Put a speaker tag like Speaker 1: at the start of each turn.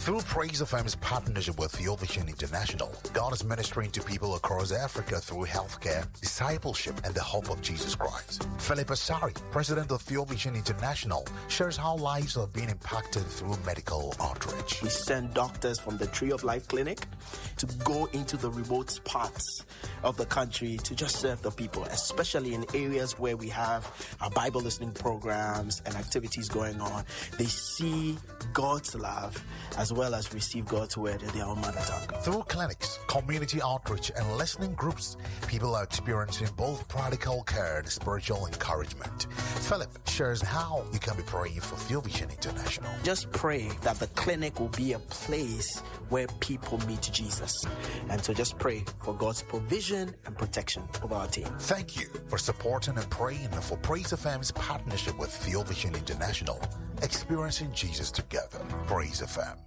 Speaker 1: Through Praise FM's partnership with Field Vision International, God is ministering to people across Africa through healthcare, discipleship, and the hope of Jesus Christ. Philip Asari, president of Field Vision International, shares how lives are being impacted through medical outreach.
Speaker 2: We send doctors from the Tree of Life Clinic to go into the remote parts of the country to just serve the people, especially in areas where we have our Bible listening programs and activities going on. They see God's love as well as receive God's word in their own mother tongue.
Speaker 1: Through clinics, community outreach, and listening groups, people are experiencing both practical care and spiritual encouragement. Philip shares how you can be praying for Field Vision International.
Speaker 2: Just pray that the clinic will be a place where people meet Jesus. And so just pray for God's provision and protection of our team.
Speaker 1: Thank you for supporting and praying for Praise FM's partnership with Field Vision International. Experiencing Jesus together. Praise FM.